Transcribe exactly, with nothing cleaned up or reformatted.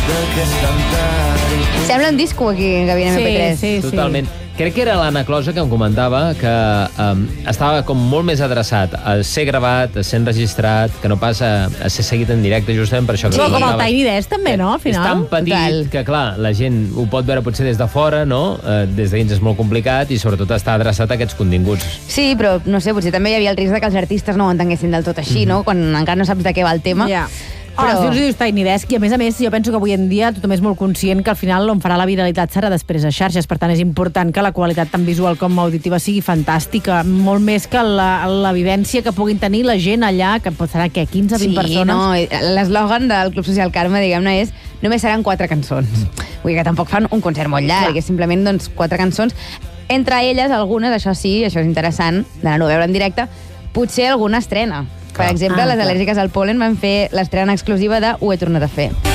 Sembla un disco aquí, en Gavina Sí, eme pe tres. sí, sí. Totalment. Crec que era l'Anna Closa que em comentava que um, estava com molt més adreçat a ser gravat, a ser enregistrat, que no pas a, a ser seguit en directe, justament per això que Sí. Com el comentava. Tiny Desk també, no? Al És tan final. petit Total. que, clar, la gent ho pot veure potser des de fora, no? Eh, des de dins és molt complicat i sobretot està adreçat a aquests continguts. Sí, però no sé, potser també hi havia el risc de que els artistes no ho entenguessin del tot així, no? Quan encara no saps de què va el tema. Ja. Però- Però... Oh, si dius Tiny Desk, i a més a més jo penso que avui en dia tothom és molt conscient que al final on farà la viralitat serà després a xarxes, per tant és important que la qualitat tant visual com auditiva sigui fantàstica, molt més que la, la vivència que puguin tenir la gent allà, que pot serà què, quinze vint Sí, persones? no, l'eslògan del Club Social Carme, diguem-ne, és només seran quatre cançons. Vull dir que tampoc fan un concert molt llarg, Clar. és simplement doncs, quatre cançons. Entre elles, algunes, això sí, això és interessant, d'anar-ho a veure en directe, potser alguna estrena. Per Clar. exemple, Ah, les clar. al·lèrgiques al pol·len van fer l'estrena exclusiva de Ho he tornat a fer.